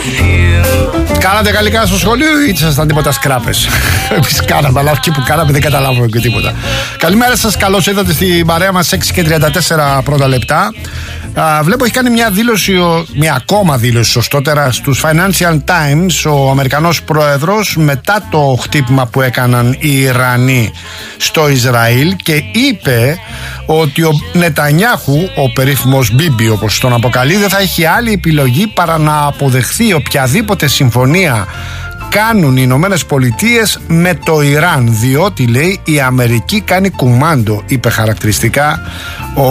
Κάνατε γαλλικά στο σχολείο ή ήσασταν τίποτα σκράπες? Εμείς κάναμε, αλλά εκεί που κάναμε δεν καταλάβουμε και τίποτα. Καλημέρα σας, καλώς ήρθατε στην παρέα μας, 6:34 πρώτα λεπτά. Βλέπω έχει κάνει μια ακόμα δήλωση σωστότερα στους Financial Times ο Αμερικανός πρόεδρος μετά το χτύπημα που έκαναν οι Ιρανοί στο Ισραήλ και είπε ότι ο Νετανιάχου, ο περίφημος Μπίμπι όπως τον αποκαλεί, δεν θα έχει άλλη επιλογή παρά να αποδεχθεί οποιαδήποτε συμφωνία κάνουν οι Ηνωμένες Πολιτείες με το Ιράν, διότι λέει η Αμερική κάνει κουμάντο, είπε χαρακτηριστικά ο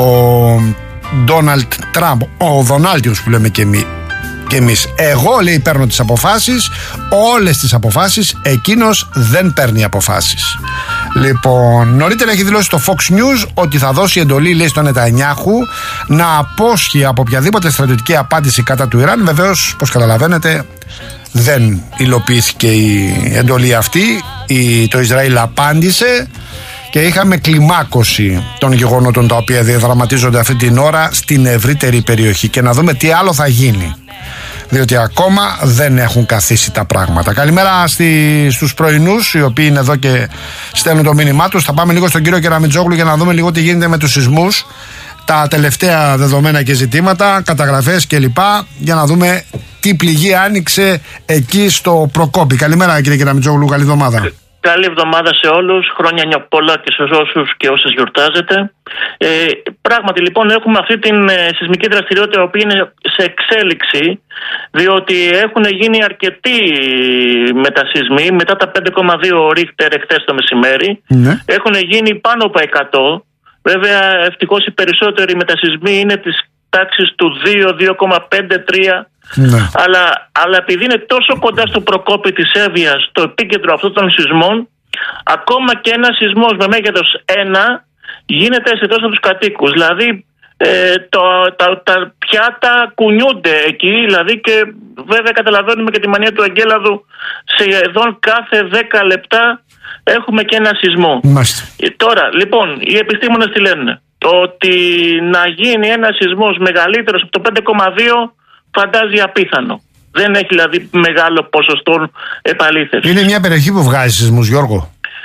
Ντόναλντ Τραμπ, ο Δονάλτιος που λέμε και εμείς. Εγώ, λέει, παίρνω τις αποφάσεις, όλες τις αποφάσεις, εκείνος δεν παίρνει αποφάσεις. Λοιπόν, νωρίτερα έχει δηλώσει το Fox News ότι θα δώσει εντολή, λέει, στον Νετανιάχου να απόσχει από οποιαδήποτε στρατιωτική απάντηση κατά του Ιράν. Βεβαίως, όπως καταλαβαίνετε, δεν υλοποιήθηκε η εντολή αυτή. Το Ισραήλ απάντησε και είχαμε κλιμάκωση των γεγονότων τα οποία διαδραματίζονται αυτή την ώρα στην ευρύτερη περιοχή και να δούμε τι άλλο θα γίνει, διότι ακόμα δεν έχουν καθίσει τα πράγματα. Καλημέρα στους πρωινούς οι οποίοι είναι εδώ και στέλνουν το μήνυμά τους. Θα πάμε λίγο στον κύριο Κεραμιτζόγλου για να δούμε λίγο τι γίνεται με τους σεισμούς, τα τελευταία δεδομένα και ζητήματα, καταγραφές κλπ, για να δούμε τι πληγή άνοιξε εκεί στο Προκόπη. Καλημέρα κύριε Κεραμιτζόγλου, καλή εβδομάδα. Καλή εβδομάδα σε όλους, χρόνια πολλά και σε όσους και όσες γιορτάζετε. Πράγματι λοιπόν έχουμε αυτή την σεισμική δραστηριότητα η οποία είναι σε εξέλιξη, διότι έχουν γίνει αρκετοί μετασεισμοί μετά τα 5,2 ρίχτερ εχθές το μεσημέρι. Ναι. Έχουν γίνει πάνω από 100. Βέβαια ευτυχώς οι περισσότεροι μετασεισμοί είναι της τάξης του 2, 2,5, 3. Ναι. Αλλά επειδή είναι τόσο κοντά στο Προκόπη της Εύβοιας, το επίκεντρο αυτών των σεισμών, ακόμα και ένα σεισμός με μέγεθος 1 γίνεται αισθητός από τους κατοίκους. Δηλαδή τα πιάτα κουνιούνται εκεί, δηλαδή, και βέβαια καταλαβαίνουμε και τη μανία του Αγγέλαδου, σχεδόν κάθε 10 λεπτά έχουμε και ένα σεισμό. Τώρα λοιπόν οι επιστήμονες τι λένε? Ότι να γίνει ένα σεισμός μεγαλύτερος από το 5,2 φαντάζει απίθανο. Δεν έχει δηλαδή μεγάλο ποσοστό επαλήθευση. Είναι μια περιοχή που βγάζει σεισμούς, Γιώργο.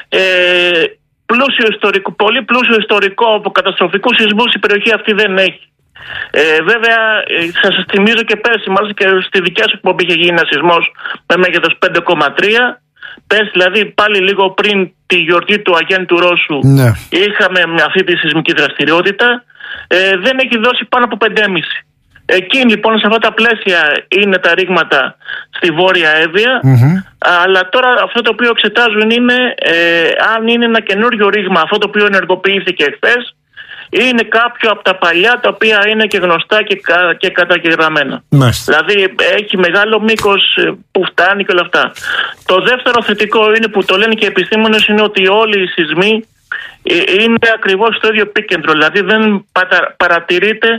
Πολύ πλούσιο ιστορικό από καταστροφικούς σεισμούς η περιοχή αυτή δεν έχει. Βέβαια, σας θυμίζω και πέρσι, μάλιστα και στη δικιά σου εκπομπή είχε γίνει ένα σεισμός με μέγεθος 5,3. Πέρσι, δηλαδή πάλι λίγο πριν τη γιορτή του Αγέννητου Ρώσου, ναι, είχαμε αυτή τη σεισμική δραστηριότητα. Δεν έχει δώσει πάνω από 5,5. Εκεί λοιπόν σε αυτά τα πλαίσια είναι τα ρήγματα στη Βόρεια Εύβοια, αλλά τώρα αυτό το οποίο εξετάζουν είναι αν είναι ένα καινούριο ρήγμα, αυτό το οποίο ενεργοποιήθηκε χθες, είναι κάποιο από τα παλιά τα οποία είναι και γνωστά και καταγεγραμμένα. Δηλαδή έχει μεγάλο μήκος που φτάνει και όλα αυτά. Το δεύτερο θετικό είναι που το λένε και οι επιστήμονες, είναι ότι όλοι οι σεισμοί είναι ακριβώς στο ίδιο επίκεντρο, δηλαδή δεν παρατηρείται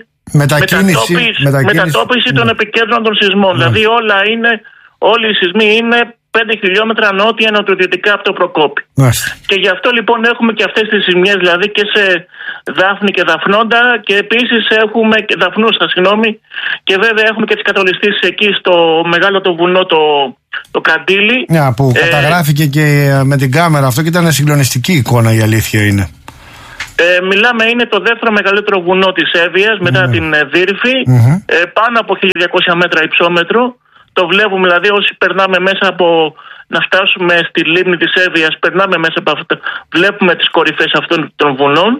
μετατόπιση των επικέντρων των σεισμών. Δηλαδή όλοι οι σεισμοί είναι 5 χιλιόμετρα νότια νοτιοδυτικά από το Προκόπη. Και γι' αυτό λοιπόν έχουμε και αυτές τις ζημιές, δηλαδή και σε Δάφνη και Δαφνόντα, και επίσης έχουμε και Δαφνούστα, και βέβαια έχουμε και τις κατολιστήσεις εκεί στο μεγάλο το βουνό το Καντήλι. Που καταγράφηκε και με την κάμερα αυτό και ήταν συγκλονιστική εικόνα, η αλήθεια είναι. Μιλάμε, είναι το δεύτερο μεγαλύτερο βουνό της Εύβοιας μετά την Δύρυφη, πάνω από 1200 μέτρα υψόμετρο. Το βλέπουμε, δηλαδή όσοι περνάμε μέσα από να φτάσουμε στη λίμνη της Εύβοιας, περνάμε μέσα από αυτό, βλέπουμε τις κορυφές αυτών των βουνών.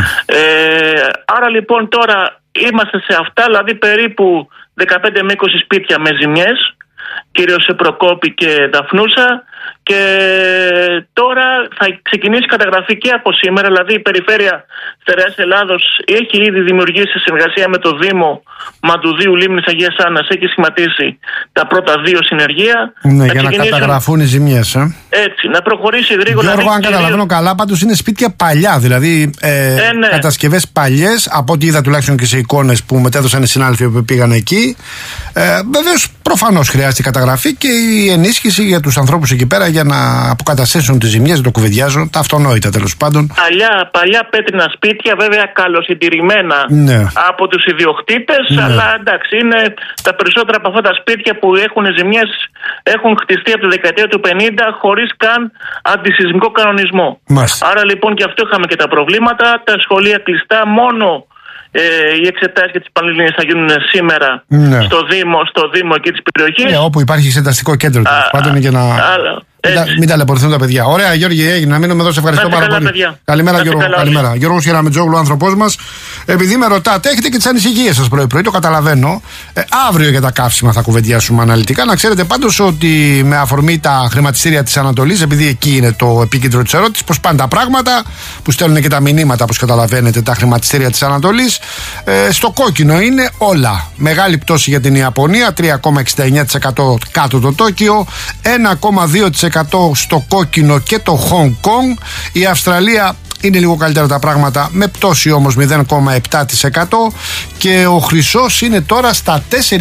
Άρα λοιπόν τώρα είμαστε σε αυτά, δηλαδή περίπου 15 με 20 σπίτια με ζημιές, κυρίως σε Προκόπη και Δαφνούσα, και τώρα θα ξεκινήσει καταγραφή και από σήμερα, δηλαδή η Περιφέρεια Στερεάς Ελλάδος έχει ήδη δημιουργήσει συνεργασία με το Δήμο Μαντουδίου Λίμνης Αγίας Άννας, έχει σχηματίσει τα πρώτα 2 συνεργεία. Ναι, για να καταγραφούν οι ζημιές. Έτσι, να προχωρήσει γρήγορα. Γιώργο, αν καταλαβαίνω καλά, πάντως είναι σπίτια παλιά, δηλαδή ναι, κατασκευές παλιές, από ό,τι είδα τουλάχιστον και σε εικόνες που μετέδωσαν οι συνάδελφοι που πήγαν εκεί. Βεβαίως, προφανώς χρειάζεται καταγραφή και η ενίσχυση για τους ανθρώπους εκεί πέρα πέρα για να αποκαταστήσουν τις ζημιές, το κουβεντιάζω, τα αυτονόητα τέλος πάντων. Παλιά πέτρινα σπίτια, βέβαια καλοσυντηρημένα από τους ιδιοκτήτες, αλλά εντάξει, είναι τα περισσότερα από αυτά τα σπίτια που έχουν ζημιές έχουν χτιστεί από τη δεκαετία του 50 χωρίς καν αντισυσμικό κανονισμό. Άρα λοιπόν και αυτό είχαμε και τα προβλήματα. Τα σχολεία κλειστά, μόνο οι εξετάσεις και τις Πανελλήνιες θα γίνουν σήμερα στο Δήμο εκεί της περιοχής. Όπου υπάρχει εξεταστικό κέντρο πάντων για να μην ταλαιπωρηθούν τα παιδιά. Ωραία, Γιώργη, έγινε να μείνουμε εδώ. Σε ευχαριστώ πάρα πολύ. Καλημέρα, Γιώργο. Καλημέρα. Γιώργος Γεραμετζόγλου, άνθρωπός μας. Επειδή με ρωτάτε, έχετε και τις ανησυχίες σας πρωί-πρωί, το καταλαβαίνω. Αύριο για τα καύσιμα θα κουβεντιάσουμε αναλυτικά. Να ξέρετε πάντως ότι με αφορμή τα χρηματιστήρια της Ανατολής, επειδή εκεί είναι το επίκεντρο της ερώτησης, πώς πάνε τα πράγματα, που στέλνουν και τα μηνύματα, όπως καταλαβαίνετε, τα χρηματιστήρια της Ανατολής. Στο κόκκινο είναι όλα. Μεγάλη πτώση για την Ιαπωνία, 3,69% κάτω το Τόκιο, 1,2% στο κόκκινο και το Χονγκ Κονγκ. Η Αυστραλία είναι λίγο καλύτερα τα πράγματα, με πτώση όμως 0,7%, και ο χρυσός είναι τώρα στα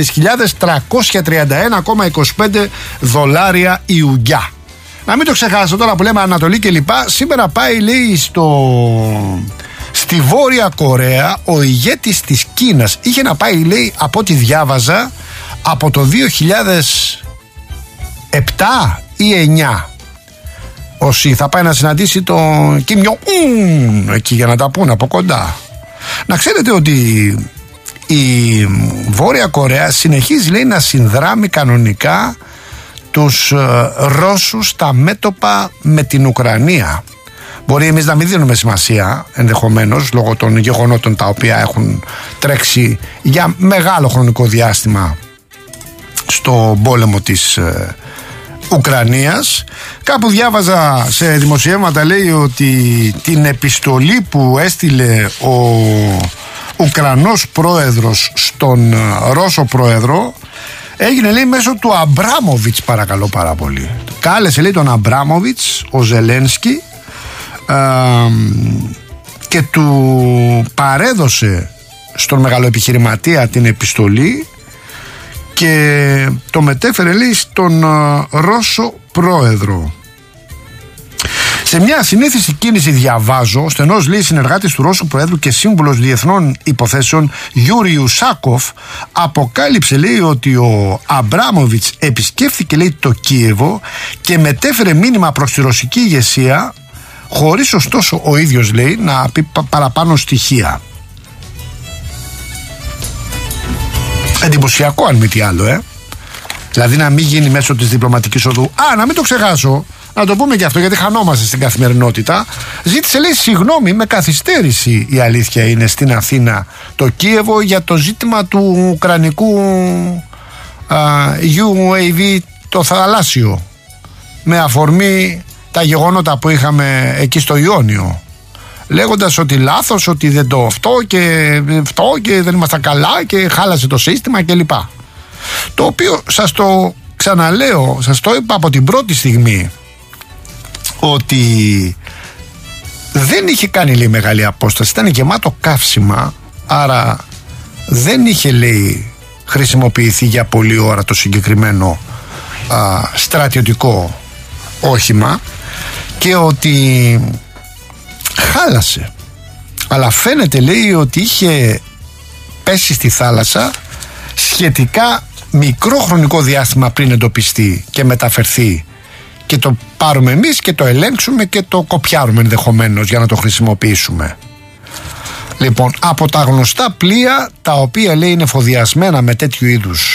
4.331,25 δολάρια η ουγγιά. Να μην το ξεχάσω τώρα που λέμε Ανατολή και λοιπά. Σήμερα πάει, λέει, στη Βόρεια Κορέα ο ηγέτης της Κίνας. Είχε να πάει, λέει, από ό,τι διάβαζα, από το 2007 ή 9. Όσοι θα πάει να συναντήσει τον Κιμ Ιον Ουν εκεί, για να τα πούνε από κοντά. Να ξέρετε ότι η Βόρεια Κορέα συνεχίζει, λέει, να συνδράμει κανονικά τους Ρώσους στα μέτωπα με την Ουκρανία. Μπορεί εμείς να μην δίνουμε σημασία, ενδεχομένως, λόγω των γεγονότων τα οποία έχουν τρέξει για μεγάλο χρονικό διάστημα στον πόλεμο της Ουκρανίας. Κάπου διάβαζα σε δημοσιεύματα, λέει, ότι την επιστολή που έστειλε ο Ουκρανός πρόεδρος στον Ρώσο πρόεδρο έγινε, λέει, μέσω του Αμπράμοβιτς, παρακαλώ πάρα πολύ. Κάλεσε, λέει, τον Αμπράμοβιτς ο Ζελένσκι και του παρέδωσε στον μεγαλοεπιχειρηματία την επιστολή και το μετέφερε, λέει, στον Ρώσο πρόεδρο. Σε μια συνήθιστη κίνηση, διαβάζω, στενός, λέει, συνεργάτης του Ρώσου Προέδρου και σύμβουλος διεθνών υποθέσεων Γιούρι Ουσάκοφ αποκάλυψε, λέει, ότι ο Αμπράμοβιτς επισκέφθηκε, λέει, το Κίεβο και μετέφερε μήνυμα προς τη ρωσική ηγεσία, χωρίς ωστόσο ο ίδιος, λέει, να πει παραπάνω στοιχεία. Εντυπωσιακό, αν μη τι άλλο, Δηλαδή να μην γίνει μέσω της διπλωματικής οδού. Να μην το ξεχάσω, να το πούμε και αυτό, γιατί χανόμαστε στην καθημερινότητα. Ζήτησε, λέει, συγγνώμη με καθυστέρηση, η αλήθεια είναι, στην Αθήνα το Κίεβο για το ζήτημα του ουκρανικού UAV, το θαλάσσιο, με αφορμή τα γεγονότα που είχαμε εκεί στο Ιόνιο, λέγοντας ότι λάθος, ότι δεν το αυτό και δεν ήμασταν καλά και χάλασε το σύστημα κλπ. Το οποίο σας το ξαναλέω, σας το είπα από την πρώτη στιγμή, ότι δεν είχε κάνει, λέει, μεγάλη απόσταση, ήταν γεμάτο καύσιμα, άρα δεν είχε, λέει, χρησιμοποιηθεί για πολλή ώρα το συγκεκριμένο στρατιωτικό όχημα, και ότι χάλασε. Αλλά φαίνεται, λέει, ότι είχε πέσει στη θάλασσα σχετικά μικρό χρονικό διάστημα πριν εντοπιστεί και μεταφερθεί και το πάρουμε εμείς και το ελέγξουμε και το κοπιάρουμε ενδεχομένως για να το χρησιμοποιήσουμε. Λοιπόν, από τα γνωστά πλοία τα οποία, λέει, είναι εφοδιασμένα με τέτοιου είδους